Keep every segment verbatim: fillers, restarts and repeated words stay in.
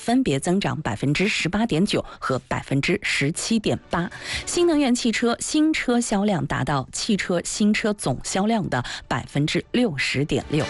分别增长百分之十八点九和百分之十七点八。新能源汽车新车销量达到汽车新车总销量的百分之六十点六。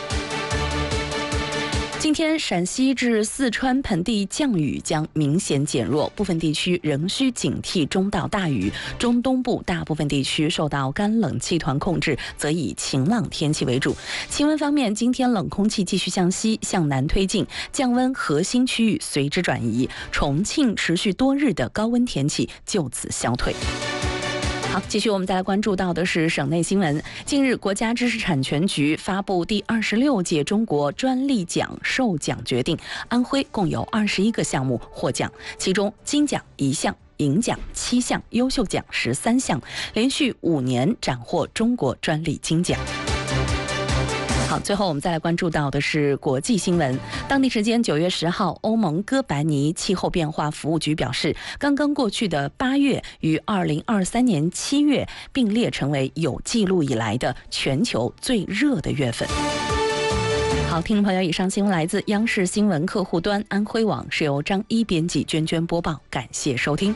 今天陕西至四川盆地降雨将明显减弱，部分地区仍需警惕中到大雨。中东部大部分地区受到干冷气团控制，则以晴朗天气为主。气温方面，今天冷空气继续向西向南推进，降温核心区域随之转移，重庆持续多日的高温天气就此消退。好，继续我们再来关注到的是省内新闻。近日，国家知识产权局发布第二十六届中国专利奖授奖决定，安徽共有二十一个项目获奖，其中金奖一项，银奖七项，优秀奖十三项，连续五年斩获中国专利金奖。好，最后我们再来关注到的是国际新闻。当地时间九月十号，欧盟哥白尼气候变化服务局表示，刚刚过去的八月与二零二三年七月并列成为有记录以来的全球最热的月份。好，听众朋友，以上新闻来自央视新闻客户端安徽网，是由张一编辑、娟娟播报，感谢收听。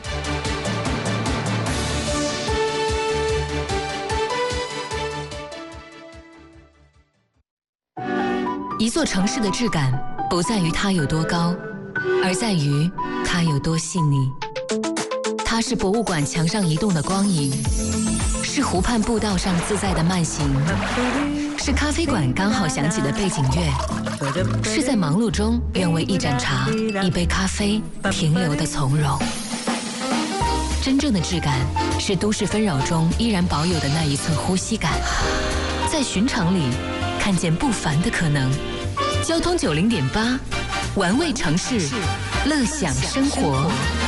一座城市的质感不在于它有多高，而在于它有多细腻。它是博物馆墙上移动的光影，是湖畔步道上自在的慢行，是咖啡馆刚好响起的背景乐，是在忙碌中愿为一盏茶、一杯咖啡停留的从容。真正的质感是都市纷扰中依然保有的那一寸呼吸感，在寻常里看见不凡的可能。交通九零点八，玩味城市，乐享生活。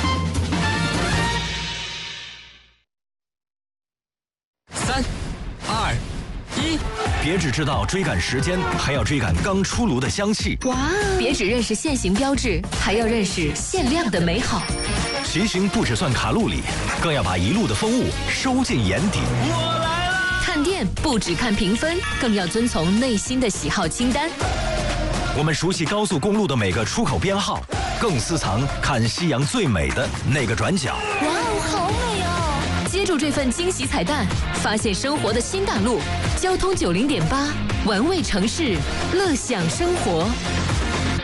三、二、一，别只知道追赶时间，还要追赶刚出炉的香气。 哇！别只认识限行标志，还要认识限量的美好。 骑行不只算卡路里，更要把一路的风物收进眼底。 我来了！看店不只看评分，更要遵从内心的喜好清单。 我们熟悉高速公路的每个出口编号，更私藏看夕阳最美的那个转角。 哇哦，好美哦！接住这份惊喜彩蛋，发现生活的新大陆。交通九零点八，玩味城市，乐享生活。